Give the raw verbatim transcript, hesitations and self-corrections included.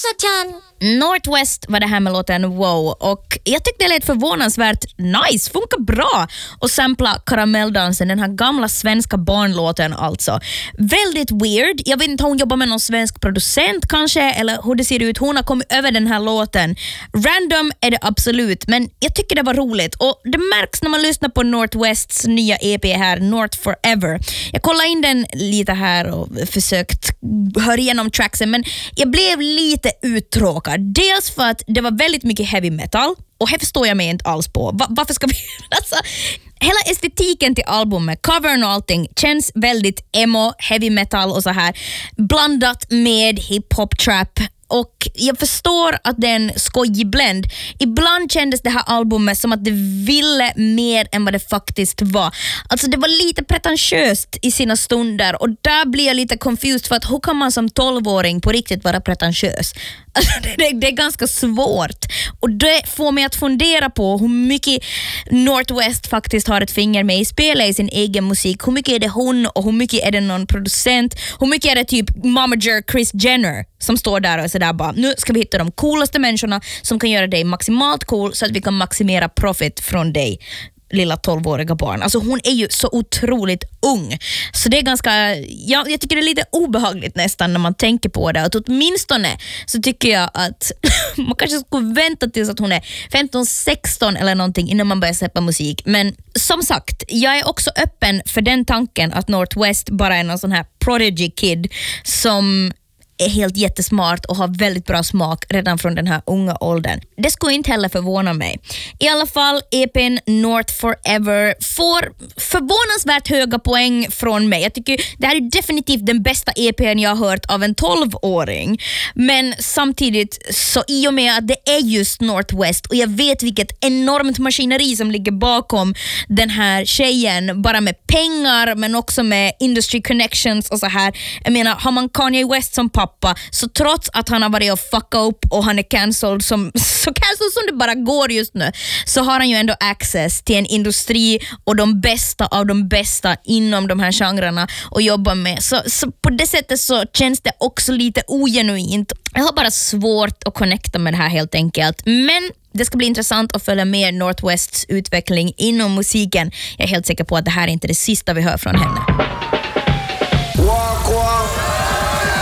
Lisa-chan! Northwest var det här med låten Wow, och jag tyckte det lät förvånansvärt nice, funkar bra och sampla Karamelldansen, den här gamla svenska barnlåten alltså. Väldigt weird, jag vet inte om hon jobbar med någon svensk producent kanske, eller hur det ser ut, hon har kommit över den här låten. Random är det absolut, men jag tycker det var roligt och det märks när man lyssnar på Northwests nya E P här, North Forever. Jag kollade in den lite här och försökt höra igenom tracksen, men jag blev lite uttråkad. Dels för att det var väldigt mycket heavy metal och här förstår jag mig inte alls på. Va- varför ska vi... Alltså, hela estetiken till albumet, covern och allting känns väldigt emo, heavy metal och så här blandat med hip-hop trap. Och jag förstår att det är en skojig blend. Ibland kändes det här albumet som att det ville mer än vad det faktiskt var. Alltså det var lite pretentiöst i sina stunder och där blir jag lite confused för att hur kan man som tolvåring på riktigt vara pretentiös? Alltså det, det är ganska svårt och det får mig att fundera på hur mycket Northwest faktiskt har ett finger med i spelet i sin egen musik. Hur mycket är det hon och hur mycket är det någon producent? Hur mycket är det typ momager Kris Jenner som står där och är sådär bara, nu ska vi hitta de coolaste människorna som kan göra dig maximalt cool så att vi kan maximera profit från dig, lilla tolvåriga barn. Alltså hon är ju så otroligt ung. Så det är ganska, ja, jag tycker det är lite obehagligt nästan när man tänker på det. Att åtminstone så tycker jag att man kanske skulle vänta tills att hon är femton sexton eller någonting innan man börjar släppa musik. Men som sagt, jag är också öppen för den tanken att Northwest bara är någon sån här prodigy kid som är helt jättesmart och har väldigt bra smak redan från den här unga åldern. Det skulle inte heller förvåna mig. I alla fall, E P:n North Forever får förvånansvärt höga poäng från mig. Jag tycker det här är definitivt den bästa E P:n jag har hört av en tolvåring. Men samtidigt så i och med att det är just Northwest och jag vet vilket enormt maskineri som ligger bakom den här tjejen, bara med pengar men också med industry connections och så här. Jag menar, har man Kanye West som pappa, så trots att han har varit och fucka upp och han är cancelled som, så cancelled som det bara går just nu, så har han ju ändå access till en industri och de bästa av de bästa inom de här genrerna att jobba med. Så, så på det sättet så känns det också lite ogenuint. Jag har bara svårt att connecta med det här helt enkelt. Men det ska bli intressant att följa med Northwests utveckling inom musiken. Jag är helt säker på att det här är inte det sista vi hör från henne.